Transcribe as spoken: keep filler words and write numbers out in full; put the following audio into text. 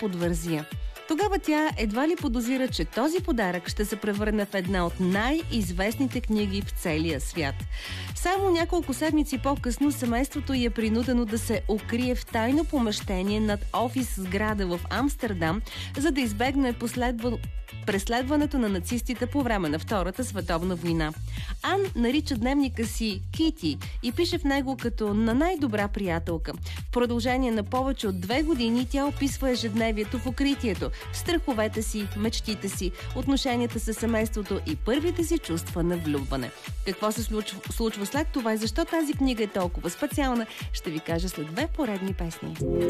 под вързия. Тогава тя едва ли подозира, че този подарък ще се превърне в една от най-известните книги в целия свят. Само няколко седмици по-късно семейството й е принудено да се укрие в тайно помещение над офис сграда в Амстердам, за да избегне последва... преследването на нацистите по време на Втората световна война. Ан нарича дневника си Кити и пише в него като на най-добра приятелка. В продължение на повече от две години тя описва ежедневието в укритието, страховете си, мечтите си, отношенията с семейството и първите си чувства на влюбване. Какво се случва, случва след това и защо тази книга е толкова специална, ще ви кажа след две поредни песни.